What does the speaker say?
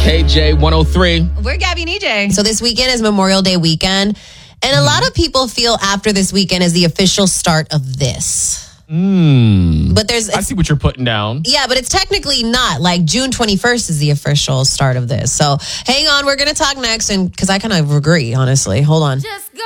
KJ 103. We're Gabby and EJ. So this weekend is Memorial Day weekend. And a lot of people feel after this weekend is the official start of this. But I see what you're putting down. Yeah, but it's technically not. Like June 21st is the official start of this. So hang on, we're going to talk next. And because I kind of agree, honestly. Hold on.